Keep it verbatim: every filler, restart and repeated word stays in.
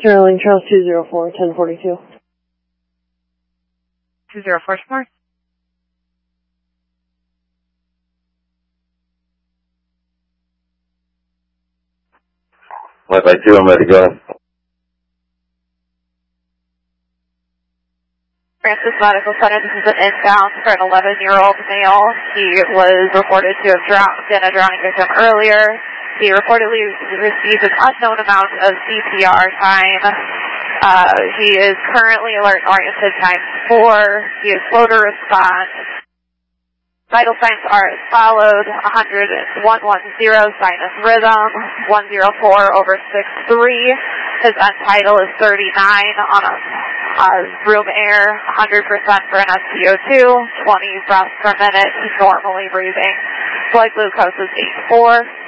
Sterling, Charles two zero four, ten forty-two. two zero four, more. Flight by two, I'm ready to go. Francis Medical Center, this is an inbound for an eleven-year-old male. He was reported to have drowned, been a drowning victim earlier. He reportedly received an unknown amount of C P R time. Uh, he is currently alert and oriented times four. He is slow to respond. Vital signs are as followed: one hundred, one ten, sinus rhythm, one oh four over six three. His end tidal is thirty-nine on a uh, room air, one hundred percent for an S P O two, twenty breaths per minute. He's normally breathing. Blood glucose is eighty-four.